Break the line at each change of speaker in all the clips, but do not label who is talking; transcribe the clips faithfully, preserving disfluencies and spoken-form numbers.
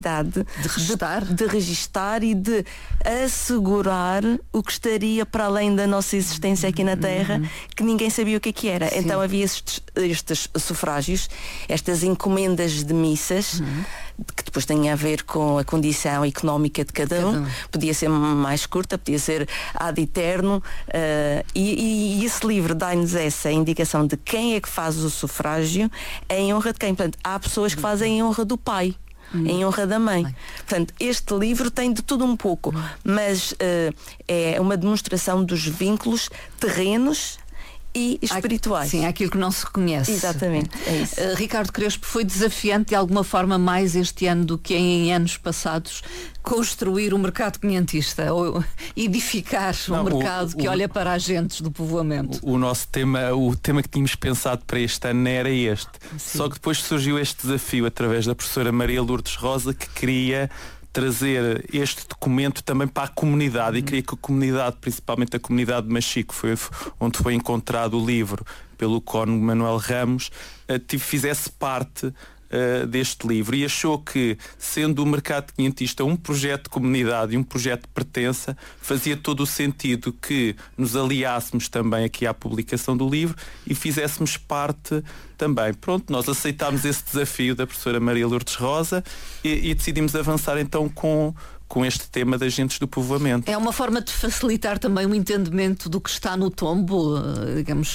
De registar.
De, de registar e de assegurar o que estaria para além da nossa existência aqui na Terra, uhum. que ninguém sabia o que é que era. Sim. Então havia estes, estes sufrágios, estas encomendas de missas, uhum. que depois têm a ver com a condição económica de cada um. Cada um. Podia ser mais curta, podia ser ad eterno, uh, e, e esse livro dá-nos essa indicação de quem é que faz o sufrágio em honra de quem. Portanto, há pessoas que fazem em honra do pai. Hum. Em honra da mãe. mãe. Portanto, este livro tem de tudo um pouco, hum. mas uh, é uma demonstração dos vínculos terrenos e espirituais.
Sim, é aquilo que não se conhece.
Exatamente, é isso.
Uh, Ricardo Crespo, foi desafiante de alguma forma mais este ano do que em anos passados construir o mercado quinhentista, ou edificar não, um mercado o, que o, olha para agentes do povoamento?
O, o nosso tema, o tema que tínhamos pensado para este ano era este. Sim. Só que depois surgiu este desafio através da professora Maria Lourdes Rosa, que queria trazer este documento também para a comunidade, e queria que a comunidade, principalmente a comunidade de Machico, foi onde foi encontrado o livro pelo Cônego Manuel Ramos, fizesse parte Uh, deste livro, e achou que, sendo o Mercado Quinhentista um projeto de comunidade e um projeto de pertença, fazia todo o sentido que nos aliássemos também aqui à publicação do livro e fizéssemos parte também. Pronto, nós aceitámos esse desafio da professora Maria Lourdes Rosa e, e decidimos avançar então com com este tema de agentes do povoamento.
É uma forma de facilitar também o entendimento do que está no tombo, digamos.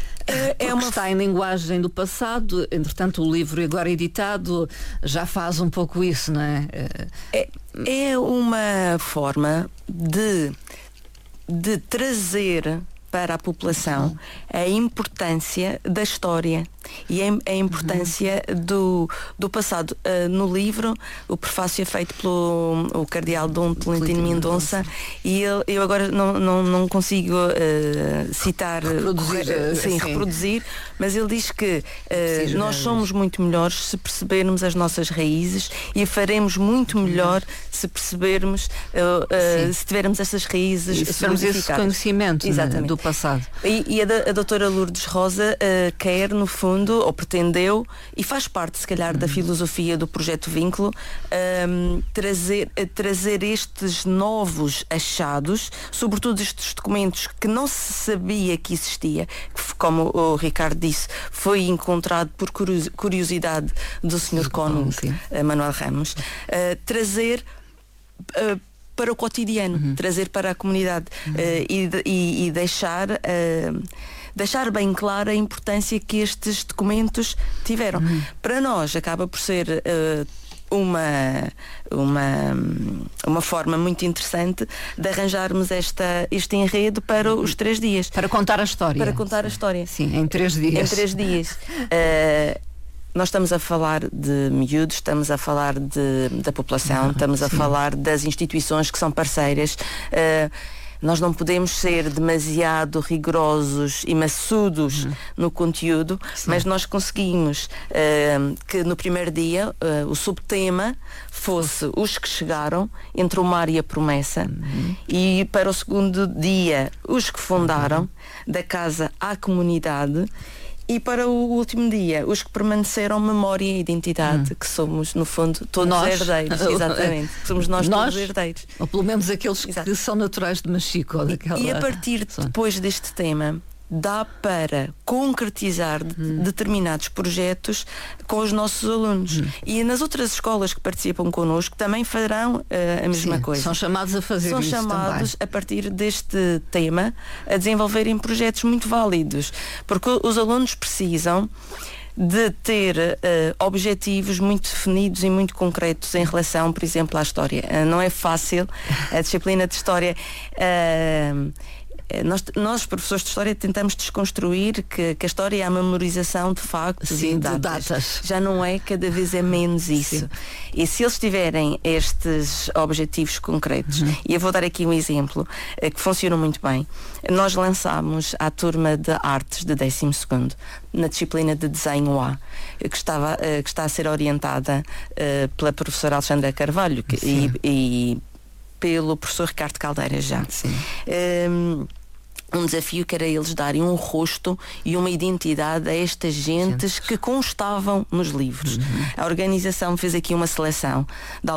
É uma... está em linguagem do passado, entretanto o livro agora editado já faz um pouco isso, não é?
É, é uma forma de, de trazer para a população a importância da história e a importância uhum. do, do passado. Uh, no livro, o prefácio é feito pelo o cardeal Dom Tolentino Mendonça, e ele, eu agora não, não, não consigo uh, citar,
reproduzir,
uh, sim,
sim.
reproduzir, mas ele diz que uh, nós somos muito melhores se percebermos as nossas raízes, e faremos muito melhor se percebermos, uh, uh, se tivermos essas raízes,
se tivermos esse conhecimento, né, do passado.
E, e a, a doutora Lourdes Rosa uh, quer, no fundo, ou pretendeu, e faz parte, se calhar, uhum. da filosofia do Projeto Vínculo, um, trazer, trazer estes novos achados, sobretudo estes documentos que não se sabia que existia, que, como o Ricardo disse, foi encontrado por curiosidade do senhor Cônego Manuel Ramos, uh, trazer uh, para o cotidiano, uhum. trazer para a comunidade, uhum. uh, e, e, e deixar uh, deixar bem clara a importância que estes documentos tiveram. Uhum. Para nós acaba por ser uh, uma, uma, uma forma muito interessante de arranjarmos esta, este enredo para os três dias.
Para contar a história.
Para contar a história.
Sim, em três dias.
Em três dias. uh, Nós estamos a falar de miúdos, estamos a falar de, da população, ah, estamos a sim. falar das instituições que são parceiras. Uh, nós não podemos ser demasiado rigorosos e maçudos uhum. no conteúdo, sim. mas nós conseguimos uh, que no primeiro dia uh, o subtema fosse os que chegaram entre o mar e a promessa, uhum. e para o segundo dia os que fundaram, uhum. da casa à comunidade. E para o último dia, os que permaneceram, memória e identidade, hum. que somos, no fundo, todos nós. herdeiros. Exatamente. Somos nós, nós todos herdeiros.
Ou pelo menos aqueles Exato. que são naturais de Machico. Ou daquela...
E a partir de, depois deste tema, dá para concretizar hum. determinados projetos com os nossos alunos. Hum. E nas outras escolas que participam connosco também farão uh, a mesma Sim, coisa.
São chamados a fazer
São
isso
chamados,
também.
a partir deste tema, a desenvolverem projetos muito válidos. Porque os alunos precisam de ter uh, objetivos muito definidos e muito concretos em relação, por exemplo, à história. Uh, não é fácil. A disciplina de história... Uh, Nós, nós, professores de História, tentamos desconstruir que, que a história é a memorização de factos
Sim,
e datas.
datas.
Já não é, cada vez é menos isso. Sim. E se eles tiverem estes objetivos concretos, uhum. e eu vou dar aqui um exemplo que funciona muito bem. Nós lançámos à turma de artes de décimo segundo, na disciplina de desenho A, que, estava, que está a ser orientada uh, pela professora Alexandra Carvalho que, e, e pelo professor Ricardo Caldeira já.
Sim.
Um, um desafio que era eles darem um rosto e uma identidade a estas gentes que constavam nos livros. Uhum. A organização fez aqui uma seleção de